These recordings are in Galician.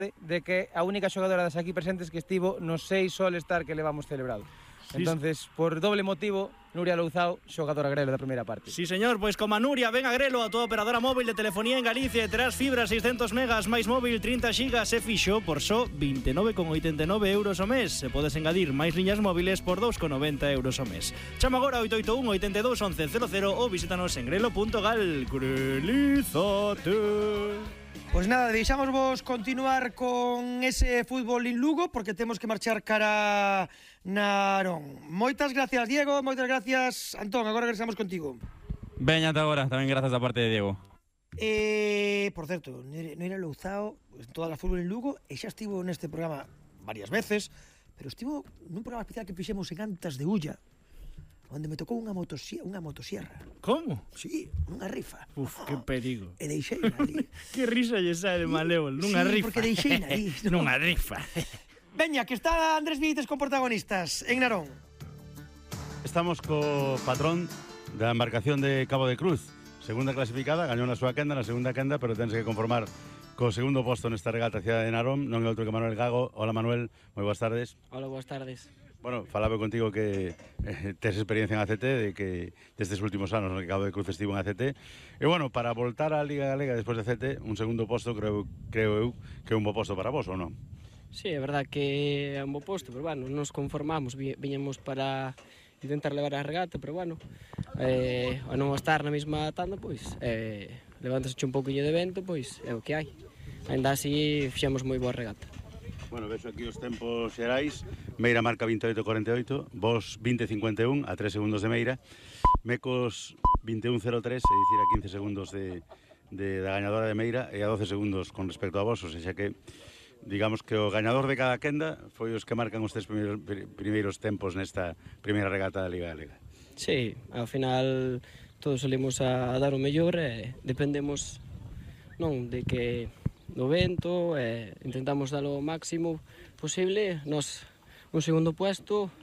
de que a única xogadora das aquí presentes que estivo nos 6 All-Star que levamos celebrado. Entonces, por doble motivo, Nuria Louzao, xogadora grelo da primeira parte. Sí, señor, pois como a Nuria, ven a Grelo, a tua operadora móvil de telefonía en Galicia, terás fibra 600 megas máis móvil 30 gigas e fixo por só 29,89 euros ao mes. E podes engadir máis liñas móviles por 2,90 euros ao mes. Chama agora 881 82 11 00 ou visítanos en grelo.gal. Grelízate. Pois nada, deixamos vos continuar con ese fútbol en Lugo porque temos que marchar cara Narón. Moitas gracias, Diego, moitas gracias, Antón, agora regresamos contigo. Veña, ata agora, tamén grazas da parte de Diego. Por certo, Nuria Louzao, toda a fútbol en Lugo, e xa estivo neste programa varias veces, pero estivo nun programa especial que fixemos en Antas de Ulla, onde me tocou unha motosierra. Como? Sí, nunha rifa. Uf, que perigo. E deixeina ali. Que risa lle sae de malévol, nunha rifa. Sí, porque deixeina ali. Nunha rifa. Veña, que está Andrés Vieites con protagonistas en Narón. Estamos co patrón da embarcación de Cabo de Cruz, segunda clasificada, gañou na súa quenda, na segunda quenda, pero tense que conformar co segundo posto nesta regata cidade de Narón, non é outro que Manuel Gago. Hola Manuel, moi boas tardes. Hola, boas tardes. Bueno, falaba contigo que tes experiencia en ACT, de que destes últimos anos no que Cabo de Cruz estivo en ACT. E bueno, para voltar á Liga Galega despois de ACT, un segundo posto creo eu que é un bo posto para vos, ou non? Sí, é verdad que é un bo posto, pero bueno, nos conformamos, viñemos para intentar levar a regata, pero bueno, a non estar na mesma tanda, pois, levántase un pouquinho de vento, pois, é o que hai. Ainda así, fixemos moi boa regata. Bueno, vexo aquí os tempos xerais. Meira marca 28.48, vos 20.51 a 3 segundos de Meira, Mecos 21.03, é dicir a 15 segundos da gañadora de Meira e a 12 segundos con respecto a vos, ou seja que digamos que o gañador de cada quenda foi os que marcan os tres primeiros tempos nesta primeira regata da Liga Galega. Sí, ao final todos salimos a dar o mellor e dependemos non de que do vento, intentamos dar o máximo posible, nos un segundo puesto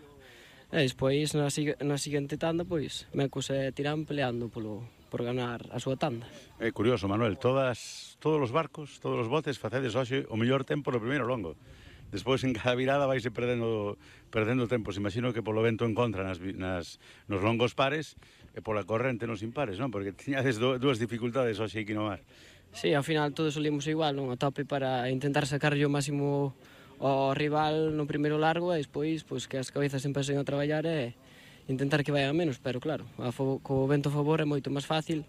e despois na seguinte tanda pois Mecos e Tirán peleando por ganar a súa tanda. É curioso, Manuel, todos os barcos, todos os botes facedes hoxe o mellor tempo no primeiro longo. Despois en cada virada vaise perdendo tempos. Imagino que polo vento en contra nos longos pares e pola corrente nos impares, non? Porque tiñades dúas dificultades hoxe aquí no mar. Sí, ao final todos solimos igual, non? A tope para intentar sacarlle o máximo ao rival no primeiro largo e despois pois, que as cabezas empecen a traballar e intentar que vaya menos, pero claro, co vento a favor é moito máis fácil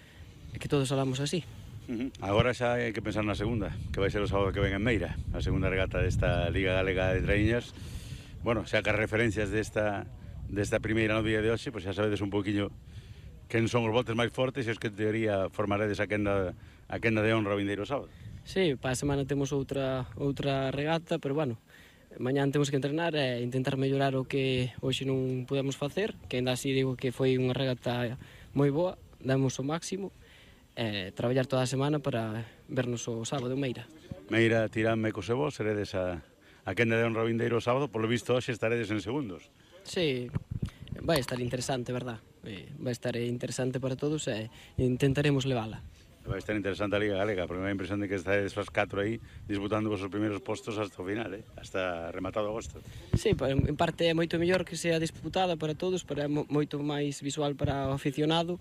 que todos salamos así. Agora xa hai que pensar na segunda, que vai ser o sábado que ven en Meira, a segunda regata desta Liga Galega de Traíñas. Bueno, xa que as referencias desta primeira no día de hoxe, pois xa sabedes un poquinho quen son os botes máis fortes e os que en teoría formaredes a quenda de honra o vindeiro sábado. Sí, para a semana temos outra regata, pero bueno, mañán temos que entrenar e intentar mellorar o que hoxe non podemos facer, que ainda así digo que foi unha regata moi boa, damos o máximo e traballar toda a semana para vernos o sábado en Meira. Meira, Tirán, Mecos e vos seredes a quenda de honra o vindeiro sábado, polo visto hoxe estaredes en segundos. Sí, vai estar interesante, verdad? Vai estar interesante para todos e intentaremos levala. Vai estar interesante a Liga Galega, porque me dá a impresión de que estáis os 4 aí disputando os primeiros postos hasta o final, hasta rematado agosto. Sí, en parte é moito mellor que sea disputada para todos, pero é moito máis visual para o aficionado,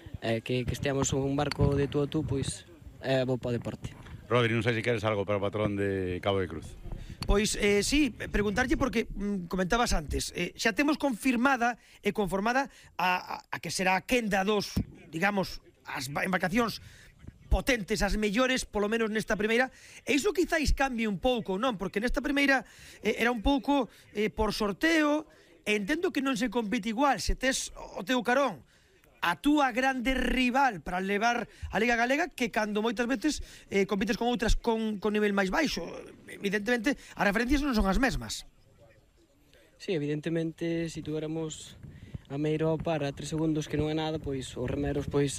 que esteamos un barco de tú a tú, pois é bo para o deporte. Rodri, non sei se queres algo para o patrón de Cabo de Cruz. Pois sí, preguntarlle porque comentabas antes, xa temos confirmada e conformada a que será a quenda dos, digamos, as embarcacións potentes, as mellores, polo menos nesta primeira, e iso quizáis cambie un pouco, non? Porque nesta primeira era un pouco por sorteo, e entendo que non se compite igual, se tes o teu carón a túa grande rival para levar a Liga Galega que cando moitas veces compites con outras con nivel máis baixo. Evidentemente, as referencias non son as mesmas. Sí, evidentemente, se tuéramos a Meiro para 3 segundos que non é nada, pois os remeros pois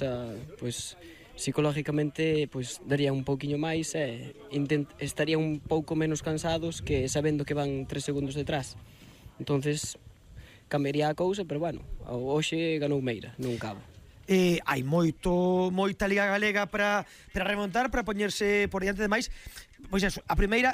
psicológicamente pois darían un pouquiño máis e estarían un pouco menos cansados que sabendo que van 3 segundos detrás. Entonces cambiaría a cousa, pero bueno, hoxe ganou Meira, non Cabo. hai moita Liga Galega para remontar, para poñerse por diante. Demais, pois eso, a primeira